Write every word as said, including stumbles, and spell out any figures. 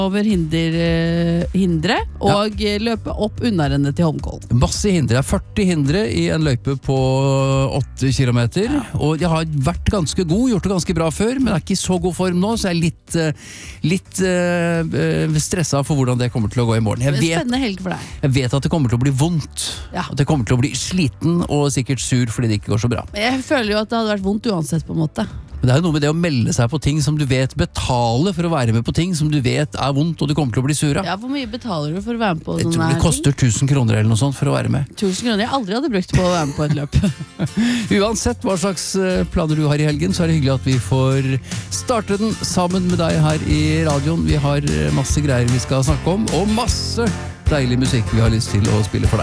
over hinder, eh, hindre og ja. løpe opp unnarennet til Holmkollen. Masse hindre, førti hindre i en løype på åtte kilometer, ja. og jeg har vært ganske god, gjort det ganske bra før, men er ikke i så god form nå, så jeg er litt, litt uh, stresset for hvordan det kommer til å gå i morgen. Jeg det er vet, spennende helg for deg. Jeg vet at det kommer til å bli vondt, ja. at det kommer til å bli sliten og sikkert sur fordi det ikke går så bra. Jeg føler jo at det hadde vært vondt uansett på en måte. Men det er jo noe med det å melde seg på ting som du vet, betale for å være med på ting som du vet er vondt og du kommer til å bli sur av. Ja, hvor mye betaler du for å være med på jeg sånne tror det ting? koster tusen kroner eller noe sånt for å være med. Tusen kroner jeg aldri hadde brukt på å være med på et løp. Uansett hva slags planer du har i helgen, så er det hyggelig at vi får starte den sammen med deg her i radioen. Vi har masse greier vi skal snakke om, og masse deilig musikk vi har lyst til å spille for deg.